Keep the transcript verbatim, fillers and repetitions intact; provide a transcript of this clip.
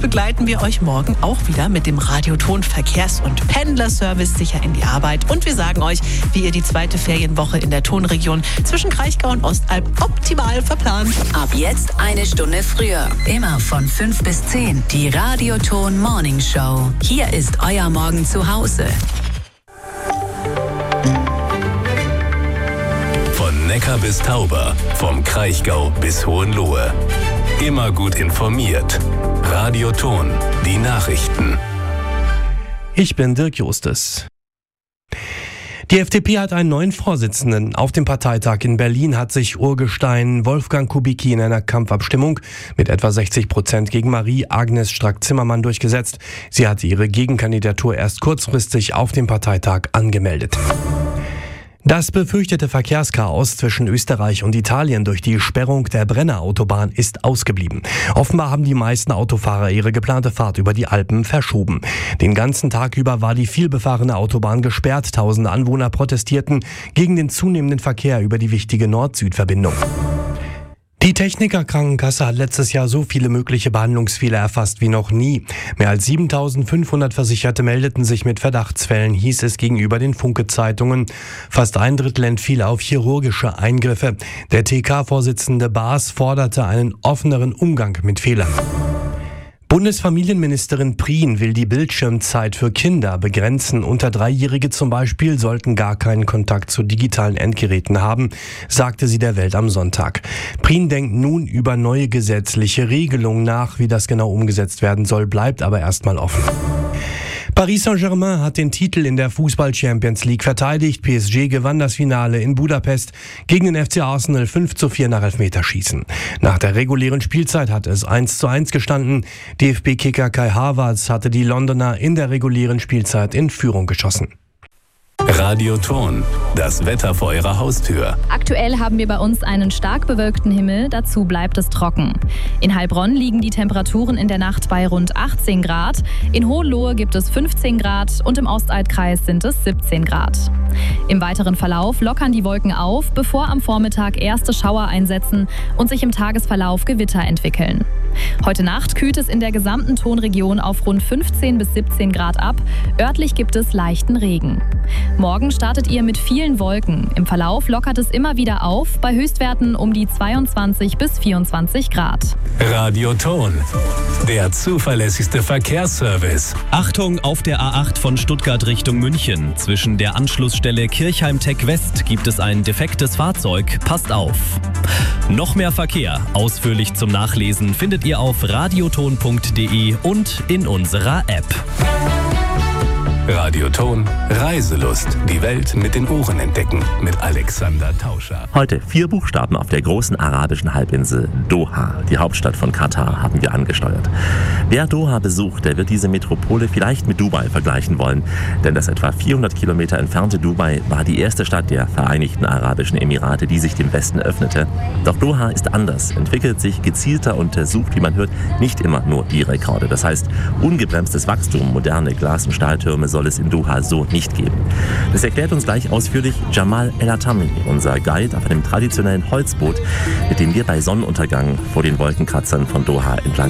begleiten wir euch morgen auch wieder mit dem Radioton Verkehrs- und Pendlerservice sicher in die Arbeit. Und wir sagen euch, wie ihr die zweite Ferienwoche in der Tonregion zwischen Kraichgau und Ostalb optimal verplant. Ab jetzt eine Stunde früher. Immer von fünf bis zehn. Die Radioton Morning Show. Hier ist euer Morgen zu Hause. Von Neckar bis Tauber, vom Kraichgau bis Hohenlohe. Immer gut informiert. Radioton, die Nachrichten. Ich bin Dirk Justus. Die F D P hat einen neuen Vorsitzenden. Auf dem Parteitag in Berlin hat sich Urgestein Wolfgang Kubicki in einer Kampfabstimmung mit etwa sechzig Prozent gegen Marie-Agnes Strack-Zimmermann durchgesetzt. Sie hatte ihre Gegenkandidatur erst kurzfristig auf dem Parteitag angemeldet. Das befürchtete Verkehrschaos zwischen Österreich und Italien durch die Sperrung der Brenner-Autobahn ist ausgeblieben. Offenbar haben die meisten Autofahrer ihre geplante Fahrt über die Alpen verschoben. Den ganzen Tag über war die vielbefahrene Autobahn gesperrt. Tausende Anwohner protestierten gegen den zunehmenden Verkehr über die wichtige Nord-Süd-Verbindung. Die Techniker-Krankenkasse hat letztes Jahr so viele mögliche Behandlungsfehler erfasst wie noch nie. Mehr als siebentausendfünfhundert Versicherte meldeten sich mit Verdachtsfällen, hieß es gegenüber den Funke-Zeitungen. Fast ein Drittel entfiel auf chirurgische Eingriffe. Der T K-Vorsitzende Baas forderte einen offeneren Umgang mit Fehlern. Bundesfamilienministerin Prien will die Bildschirmzeit für Kinder begrenzen. Unter Dreijährige zum Beispiel sollten gar keinen Kontakt zu digitalen Endgeräten haben, sagte sie der Welt am Sonntag. Prien denkt nun über neue gesetzliche Regelungen nach. Wie das genau umgesetzt werden soll, bleibt aber erstmal offen. Paris Saint-Germain hat den Titel in der Fußball-Champions League verteidigt. P S G gewann das Finale in Budapest gegen den F C Arsenal fünf zu vier nach Elfmeterschießen. Nach der regulären Spielzeit hat es eins zu eins gestanden. D F B-Kicker Kai Havertz hatte die Londoner in der regulären Spielzeit in Führung geschossen. Radioton, das Wetter vor eurer Haustür. Aktuell haben wir bei uns einen stark bewölkten Himmel, dazu bleibt es trocken. In Heilbronn liegen die Temperaturen in der Nacht bei rund achtzehn Grad, in Hohenlohe gibt es fünfzehn Grad und im Ostalbkreis sind es siebzehn Grad. Im weiteren Verlauf lockern die Wolken auf, bevor am Vormittag erste Schauer einsetzen und sich im Tagesverlauf Gewitter entwickeln. Heute Nacht kühlt es in der gesamten Tonregion auf rund fünfzehn bis siebzehn Grad ab, örtlich gibt es leichten Regen. Morgen startet ihr mit vielen Wolken. Im Verlauf lockert es immer wieder auf, bei Höchstwerten um die zweiundzwanzig bis vierundzwanzig Grad. Radioton, der zuverlässigste Verkehrsservice. Achtung auf der A acht von Stuttgart Richtung München. Zwischen der Anschlussstelle Kirchheim-Tech West gibt es ein defektes Fahrzeug. Passt auf. Noch mehr Verkehr, ausführlich zum Nachlesen, findet ihr auf radioton punkt de und in unserer App. Radioton, Reiselust. Die Welt mit den Ohren entdecken. Mit Alexander Tauscher. Heute vier Buchstaben auf der großen arabischen Halbinsel Doha. Die Hauptstadt von Katar haben wir angesteuert. Wer Doha besucht, der wird diese Metropole vielleicht mit Dubai vergleichen wollen. Denn das etwa vierhundert Kilometer entfernte Dubai war die erste Stadt der Vereinigten Arabischen Emirate, die sich dem Westen öffnete. Doch Doha ist anders, entwickelt sich gezielter und sucht, wie man hört, nicht immer nur die Rekorde. Das heißt, ungebremstes Wachstum, moderne Glas- und Stahltürme soll es in Doha so nicht geben. Das erklärt uns gleich ausführlich Jamal El-Atami, unser Guide auf einem traditionellen Holzboot, mit dem wir bei Sonnenuntergang vor den Wolkenkratzern von Doha entlang